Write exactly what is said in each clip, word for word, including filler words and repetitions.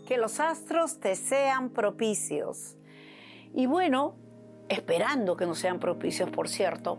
que los astros te sean propicios. Y bueno, esperando que nos sean propicios, por cierto,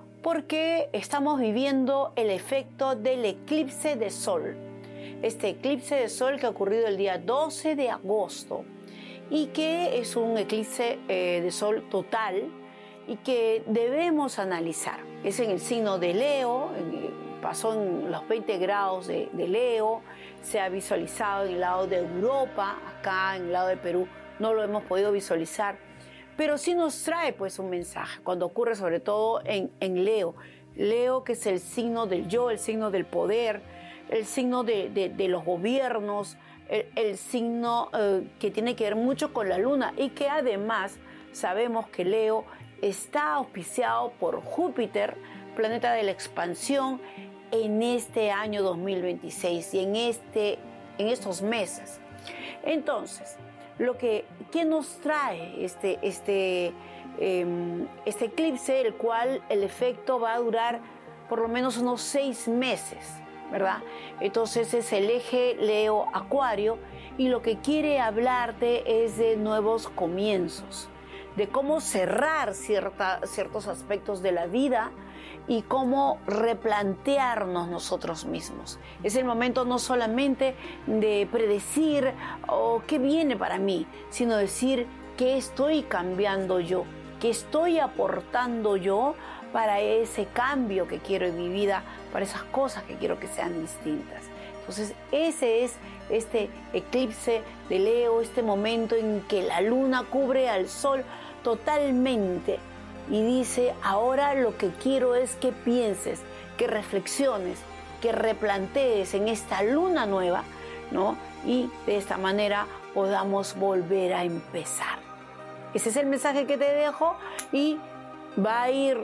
porque estamos viviendo el efecto del eclipse de sol. Este eclipse de sol que ha ocurrido el día doce de agosto y que es un eclipse eh, de sol total y que debemos analizar. Es en el signo de Leo, en, pasó en los veinte grados de, de Leo, se ha visualizado en el lado de Europa, acá en el lado de Perú no lo hemos podido visualizar, pero sí nos trae pues un mensaje cuando ocurre sobre todo en, en Leo. Leo, que es el signo del yo, el signo del poder, el signo de, de, de los gobiernos, el, el signo eh, que tiene que ver mucho con la luna y que además sabemos que Leo está auspiciado por Júpiter, planeta de la expansión, en este año dos mil veintiséis y en, este, en estos meses. Entonces, lo que, ¿qué nos trae este, este, eh, este eclipse, el cual el efecto va a durar por lo menos unos seis meses, ¿verdad? Entonces es el eje Leo-Acuario y lo que quiere hablarte es de nuevos comienzos, de cómo cerrar cierta, ciertos aspectos de la vida y cómo replantearnos nosotros mismos. Es el momento no solamente de predecir oh, qué viene para mí, sino decir qué estoy cambiando yo, qué estoy aportando yo para ese cambio que quiero en mi vida, para esas cosas que quiero que sean distintas. Entonces ese es este eclipse de Leo, este momento en que la luna cubre al sol totalmente y dice, ahora lo que quiero es que pienses, que reflexiones, que replantees en esta luna nueva, ¿no? Y de esta manera podamos volver a empezar. Ese es el mensaje que te dejo y va a ir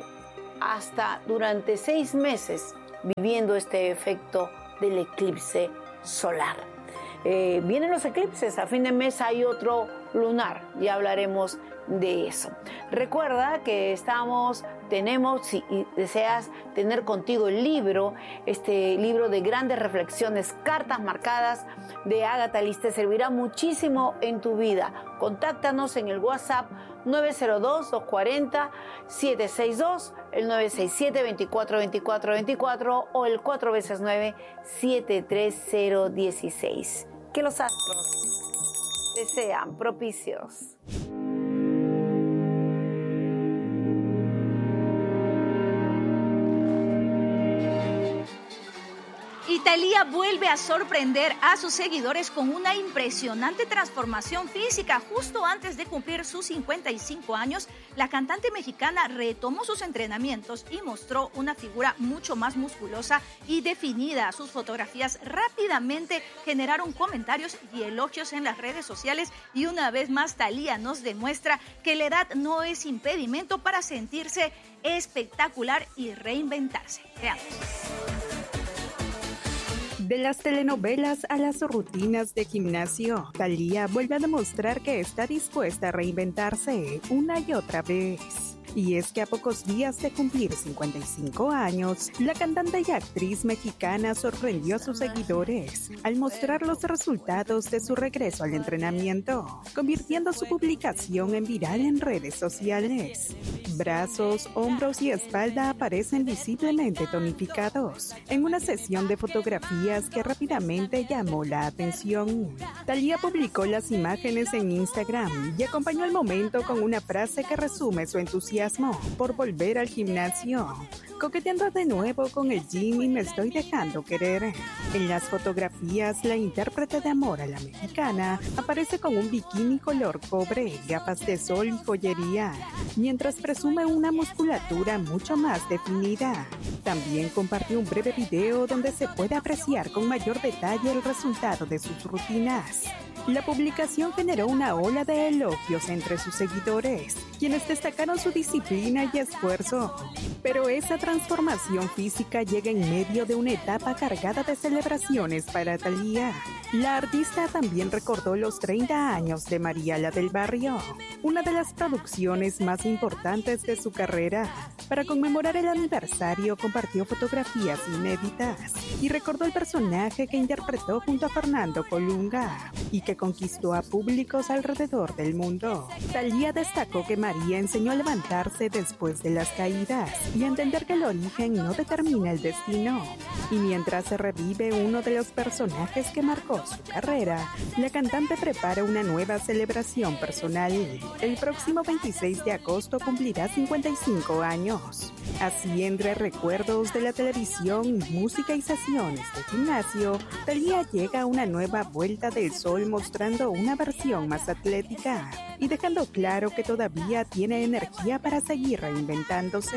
hasta durante seis meses viviendo este efecto del eclipse solar. Eh, vienen los eclipses, a fin de mes hay otro lunar, ya hablaremos de eso. Recuerda que estamos, tenemos, si deseas tener contigo el libro, este libro de grandes reflexiones, cartas marcadas de Ágata Lis, te servirá muchísimo en tu vida. Contáctanos en el WhatsApp nueve cero dos, dos cuatro cero, siete seis dos, el nueve seis siete, veinticuatro veinticuatro veinticuatro o el cuatro veces nueve, siete tres cero uno seis. Que los astros te sean propicios. Y Thalía vuelve a sorprender a sus seguidores con una impresionante transformación física. Justo antes de cumplir sus cincuenta y cinco años, la cantante mexicana retomó sus entrenamientos y mostró una figura mucho más musculosa y definida. Sus fotografías rápidamente generaron comentarios y elogios en las redes sociales y una vez más Thalía nos demuestra que la edad no es impedimento para sentirse espectacular y reinventarse. Veamos. De las telenovelas a las rutinas de gimnasio, Thalía vuelve a demostrar que está dispuesta a reinventarse una y otra vez. Y es que a pocos días de cumplir cincuenta y cinco años, la cantante y actriz mexicana sorprendió a sus seguidores al mostrar los resultados de su regreso al entrenamiento, convirtiendo su publicación en viral en redes sociales. Brazos, hombros y espalda aparecen visiblemente tonificados en una sesión de fotografías que rápidamente llamó la atención. Thalía publicó las imágenes en Instagram y acompañó el momento con una frase que resume su entusiasmo por volver al gimnasio, coqueteando de nuevo con el gym y me estoy dejando querer. En las fotografías, la intérprete de Amor a la Mexicana aparece con un bikini color cobre, gafas de sol y joyería, mientras presume una musculatura mucho más definida. También compartió un breve video donde se puede apreciar con mayor detalle el resultado de sus rutinas. La publicación generó una ola de elogios entre sus seguidores, quienes destacaron su disciplina y esfuerzo. Pero esa transformación física llega en medio de una etapa cargada de celebraciones para Thalía. La artista también recordó los treinta años de María la del Barrio, una de las producciones más importantes de su carrera. Para conmemorar el aniversario, compartió fotografías inéditas y recordó el personaje que interpretó junto a Fernando Colunga. y que conquistó a públicos alrededor del mundo. Thalía destacó que María enseñó a levantarse después de las caídas y a entender que el origen no determina el destino. Y mientras se revive uno de los personajes que marcó su carrera, la cantante prepara una nueva celebración personal. El próximo veintiséis de agosto cumplirá cincuenta y cinco años. Así, entre recuerdos de la televisión, música y sesiones de gimnasio, Thalía llega a una nueva vuelta del sol mostrando una versión más atlética y dejando claro que todavía tiene energía para seguir reinventándose.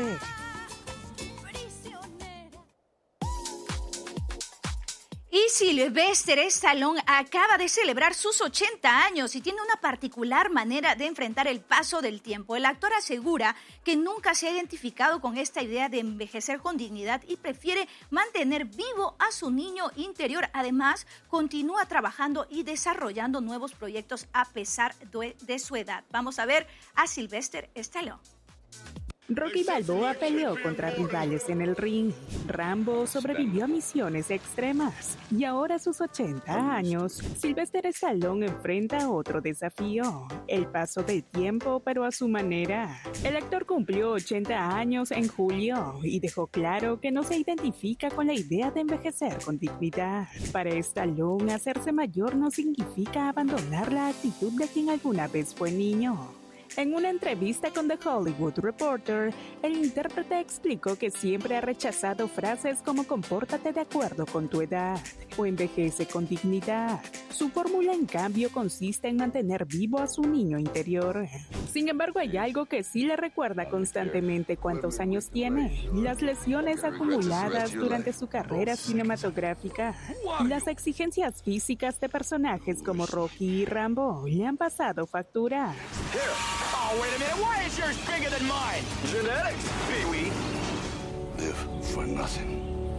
Y Sylvester Stallone acaba de celebrar sus ochenta años y tiene una particular manera de enfrentar el paso del tiempo. El actor asegura que nunca se ha identificado con esta idea de envejecer con dignidad y prefiere mantener vivo a su niño interior. Además, continúa trabajando y desarrollando nuevos proyectos a pesar de, de su edad. Vamos a ver a Sylvester Stallone. Rocky Balboa peleó contra rivales en el ring. Rambo sobrevivió a misiones extremas. Y ahora a sus ochenta años, Sylvester Stallone enfrenta otro desafío. El paso del tiempo, pero a su manera. El actor cumplió ochenta años en julio y dejó claro que no se identifica con la idea de envejecer con dignidad. Para Stallone, hacerse mayor no significa abandonar la actitud de quien alguna vez fue niño. En una entrevista con The Hollywood Reporter, el intérprete explicó que siempre ha rechazado frases como compórtate de acuerdo con tu edad o envejece con dignidad. Su fórmula, en cambio, consiste en mantener vivo a su niño interior. Sin embargo, hay algo que sí le recuerda constantemente cuántos años tiene: las lesiones acumuladas durante su carrera cinematográfica. Las exigencias físicas de personajes como Rocky y Rambo le han pasado factura. Oh, wait a minute. Why is yours bigger than mine? Genetics, Pee-wee. Live for nothing.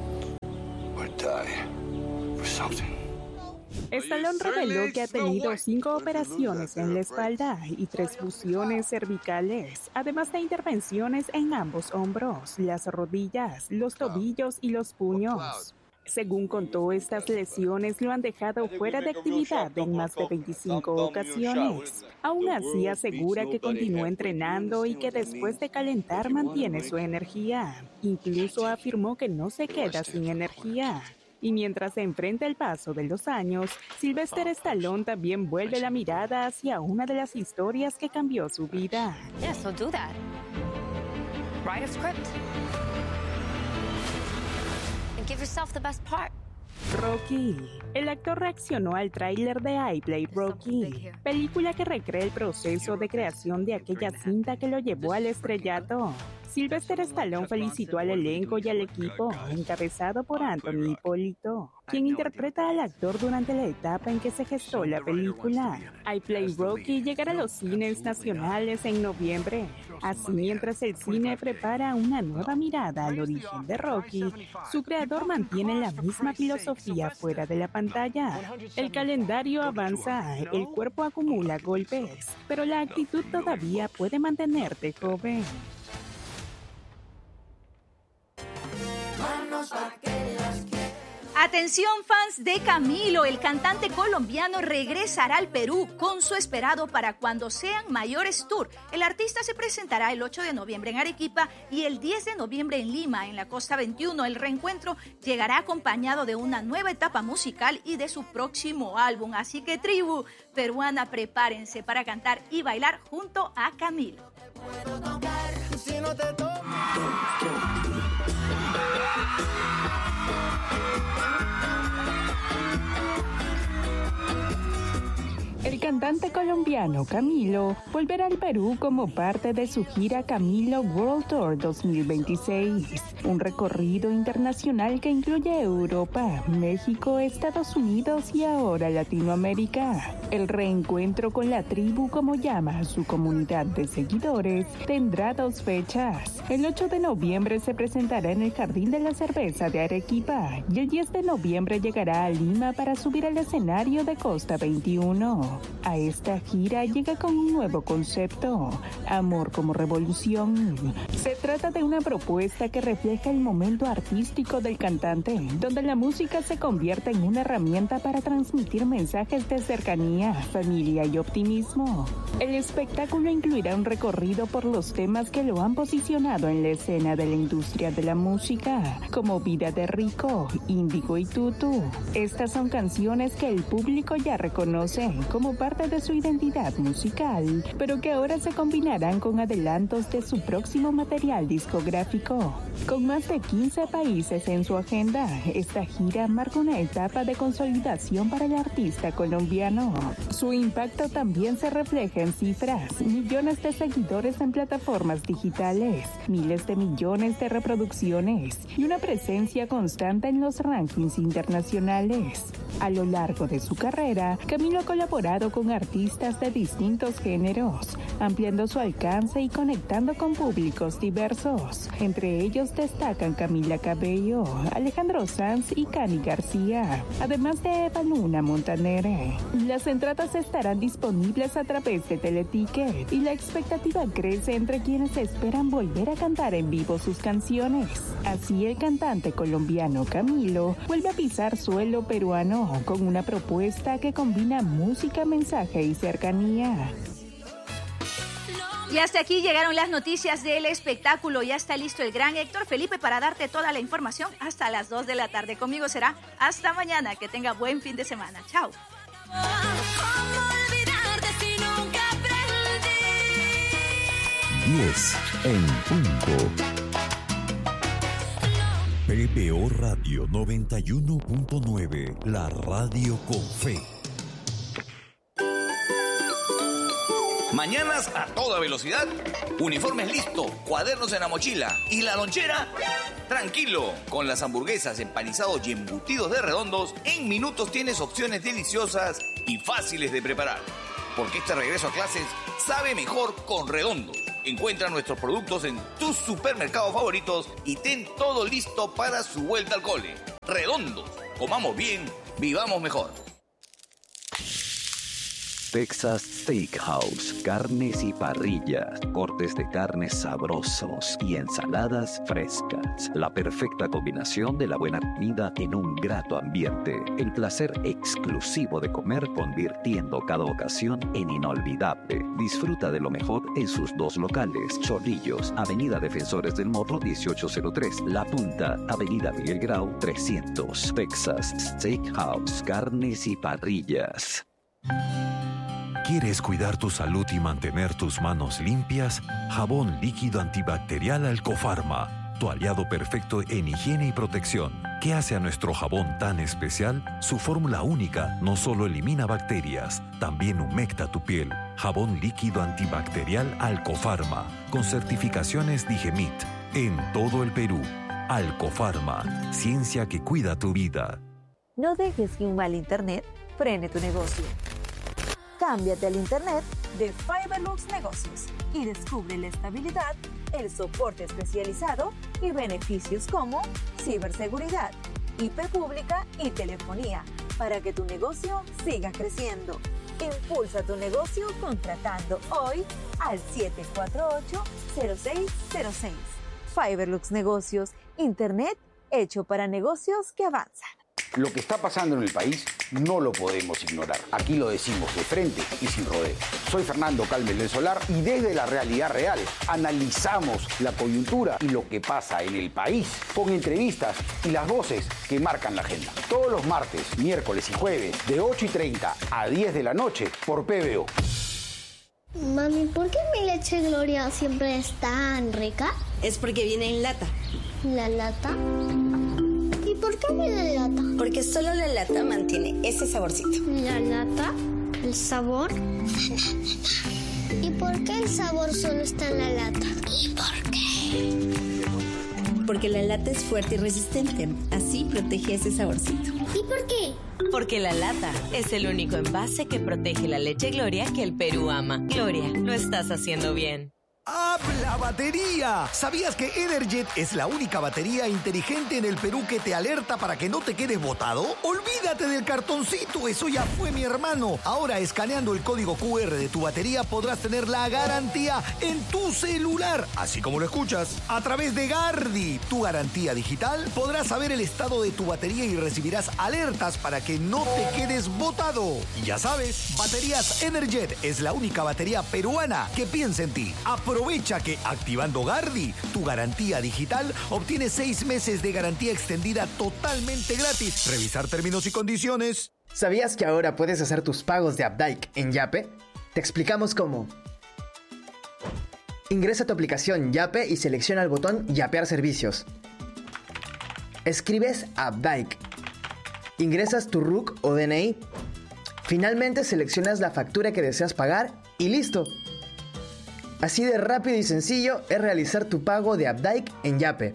Or die for something. Stallone reveló que ha tenido cinco operaciones en la espalda y tres fusiones cervicales, además de intervenciones en ambos hombros, las rodillas, los tobillos y los puños. Según contó, estas lesiones lo han dejado fuera de actividad en más de veinticinco ocasiones. Aún así, asegura que continúa entrenando y que después de calentar mantiene su energía. Incluso afirmó que no se queda sin energía. Y mientras se enfrenta el paso de los años, Sylvester Stallone también vuelve la mirada hacia una de las historias que cambió su vida. Yeah, so do that. Write a script. Give yourself the best part. Rocky. El actor reaccionó al tráiler de I Play Rocky, película que recrea el proceso de creación de aquella cinta que lo llevó al estrellato. Sylvester Stallone felicitó al elenco y al equipo, encabezado por Anthony Hipólito, quien interpreta al actor durante la etapa en que se gestó la película. I Play Rocky llegará a los cines nacionales en noviembre. Así, mientras el cine prepara una nueva mirada al origen de Rocky, su creador mantiene la misma filosofía fuera de la pantalla. El calendario avanza, el cuerpo acumula golpes, pero la actitud todavía puede mantenerte joven. Atención, fans de Camilo, el cantante colombiano regresará al Perú con su esperado Para Cuando Sean Mayores Tour. El artista se presentará el ocho de noviembre en Arequipa y el diez de noviembre en Lima, en la Costa veintiuno. El reencuentro llegará acompañado de una nueva etapa musical y de su próximo álbum. Así que, tribu peruana, prepárense para cantar y bailar junto a Camilo. El cantante colombiano Camilo volverá al Perú como parte de su gira Camilo World Tour dos mil veintiséis, un recorrido internacional que incluye Europa, México, Estados Unidos y ahora Latinoamérica. El reencuentro con la tribu, como llama a su comunidad de seguidores, tendrá dos fechas. El ocho de noviembre se presentará en el Jardín de la Cerveza de Arequipa y el diez de noviembre llegará a Lima para subir al escenario de Costa veintiuno. A esta gira llega con un nuevo concepto, Amor como Revolución. Se trata de una propuesta que refleja el momento artístico del cantante, donde la música se convierte en una herramienta para transmitir mensajes de cercanía, familia y optimismo. El espectáculo incluirá un recorrido por los temas que lo han posicionado en la escena de la industria de la música, como Vida de Rico, Índigo y Tutu. Estas son canciones que el público ya reconoce como parte de su identidad musical, pero que ahora se combinarán con adelantos de su próximo material discográfico. Con más de quince países en su agenda, esta gira marca una etapa de consolidación para el artista colombiano. Su impacto también se refleja en cifras: millones de seguidores en plataformas digitales, miles de millones de reproducciones y una presencia constante en los rankings internacionales. A lo largo de su carrera, Camilo ha colaborado con artistas de distintos géneros, ampliando su alcance y conectando con públicos diversos. Entre ellos destacan Camila Cabello, Alejandro Sanz y Cani García, además de Eva Luna Montanere. Las entradas estarán disponibles a través de Teleticket y la expectativa crece entre quienes esperan volver a cantar en vivo sus canciones. Así, el cantante colombiano Camilo vuelve a pisar suelo peruano con una propuesta que combina música, mensaje y cercanía. Y hasta aquí llegaron las noticias del espectáculo. Ya está listo el gran Héctor Felipe para darte toda la información hasta las dos de la tarde. Conmigo será hasta mañana. Que tenga buen fin de semana. Chao. diez en punto. P B O Radio noventa y uno punto nueve, la radio con fe. Mañanas a toda velocidad, uniformes listos, cuadernos en la mochila y la lonchera. Tranquilo, con las hamburguesas, empanizados y embutidos de Redondos, en minutos tienes opciones deliciosas y fáciles de preparar. Porque este regreso a clases sabe mejor con Redondos. Encuentra nuestros productos en tus supermercados favoritos y ten todo listo para su vuelta al cole. Redondos, comamos bien, vivamos mejor. Texas Steakhouse, carnes y parrillas, cortes de carnes sabrosos y ensaladas frescas. La perfecta combinación de la buena comida en un grato ambiente. El placer exclusivo de comer, convirtiendo cada ocasión en inolvidable. Disfruta de lo mejor en sus dos locales: Chorrillos, Avenida Defensores del Morro dieciocho cero tres, La Punta, Avenida Miguel Grau trescientos. Texas Steakhouse, carnes y parrillas. ¿Quieres cuidar tu salud y mantener tus manos limpias? Jabón líquido antibacterial Alcofarma, tu aliado perfecto en higiene y protección. ¿Qué hace a nuestro jabón tan especial? Su fórmula única no solo elimina bacterias, también humecta tu piel. Jabón líquido antibacterial Alcofarma, con certificaciones Digemit, en todo el Perú. Alcofarma, ciencia que cuida tu vida. No dejes que un mal internet frene tu negocio. Cámbiate al internet de Fiberlux Negocios y descubre la estabilidad, el soporte especializado y beneficios como ciberseguridad, I P pública y telefonía para que tu negocio siga creciendo. Impulsa tu negocio contratando hoy al siete cuatro ocho, cero seis cero seis. Fiberlux Negocios, internet hecho para negocios que avanzan. Lo que está pasando en el país no lo podemos ignorar. Aquí lo decimos de frente y sin rodeo. Soy Fernando Calmes del Solar y desde la realidad real analizamos la coyuntura y lo que pasa en el país con entrevistas y las voces que marcan la agenda. Todos los martes, miércoles y jueves de ocho y treinta a diez de la noche por P B O. Mami, ¿por qué mi leche Gloria siempre es tan rica? Es porque viene en lata. ¿La lata? ¿Y por qué viene en lata? Porque solo la lata mantiene ese saborcito. ¿La lata? ¿El sabor? ¿Y por qué el sabor solo está en la lata? ¿Y por qué? Porque la lata es fuerte y resistente. Así protege ese saborcito. ¿Y por qué? Porque la lata es el único envase que protege la leche Gloria que el Perú ama. Gloria, lo estás haciendo bien. ¡Habla batería! ¿Sabías que Energet es la única batería inteligente en el Perú que te alerta para que no te quedes botado? ¡Olvídate del cartoncito! ¡Eso ya fue, mi hermano! Ahora, escaneando el código cu erre de tu batería, podrás tener la garantía en tu celular, así como lo escuchas. A través de Gardi, tu garantía digital, podrás saber el estado de tu batería y recibirás alertas para que no te quedes botado. Y ya sabes, Baterías Energet es la única batería peruana que piensa en ti. Aprovecha que activando Gardi, tu garantía digital, obtienes seis meses de garantía extendida totalmente gratis. Revisar términos y condiciones. ¿Sabías que ahora puedes hacer tus pagos de Updike en Yape? Te explicamos cómo. Ingresa a tu aplicación Yape y selecciona el botón Yapear servicios. Escribes Updike. Ingresas tu R U C o D N I. Finalmente seleccionas la factura que deseas pagar y listo. Así de rápido y sencillo es realizar tu pago de Updike en Yape.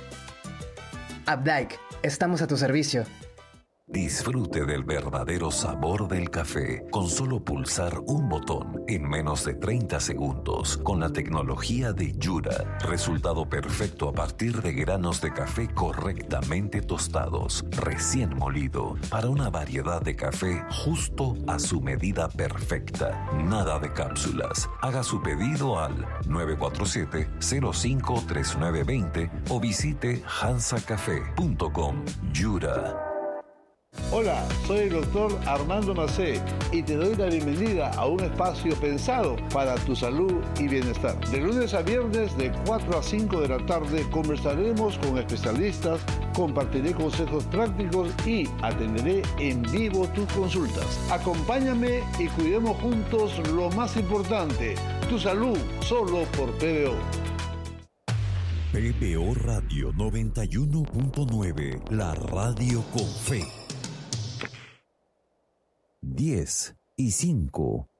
Updike, estamos a tu servicio. Disfrute del verdadero sabor del café con solo pulsar un botón en menos de treinta segundos con la tecnología de Yura. Resultado perfecto a partir de granos de café correctamente tostados, recién molido, para una variedad de café justo a su medida perfecta. Nada de cápsulas. Haga su pedido al nueve cuatro siete, cero cinco tres nueve dos cero o visite hansa café punto com. Yura. Hola, soy el doctor Armando Macé y te doy la bienvenida a un espacio pensado para tu salud y bienestar. De lunes a viernes de cuatro a cinco de la tarde conversaremos con especialistas, compartiré consejos prácticos y atenderé en vivo tus consultas. Acompáñame y cuidemos juntos lo más importante, tu salud, solo por P B O. P B O Radio noventa y uno punto nueve, la radio con fe. diez y cinco.